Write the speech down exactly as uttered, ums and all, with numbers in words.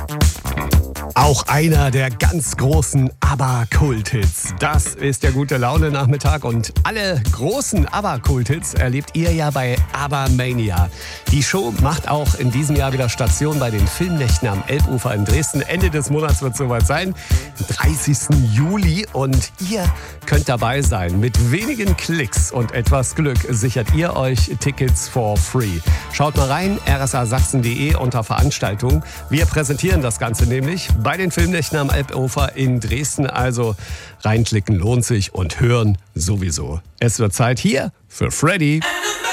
Auch einer der ganz großen ABBA-Kulthits. Das ist der Gute-Laune-Nachmittag und alle großen ABBA-Kulthits erlebt ihr ja bei ABBA Mania. Die Show macht auch in diesem Jahr wieder Station bei den Filmnächten am Elbufer in Dresden. Ende des Monats wird es soweit sein, dreißigsten Juli. Und ihr könnt dabei sein. Mit wenigen Klicks und etwas Glück sichert ihr euch Tickets for free. Schaut mal rein, r s a sachsen punkt d e unter Veranstaltungen. Wir präsentieren das Ganze nämlich bei den Filmnächten am Elbufer in Dresden. Also reinklicken lohnt sich und hören sowieso. Es wird Zeit hier für Freddy.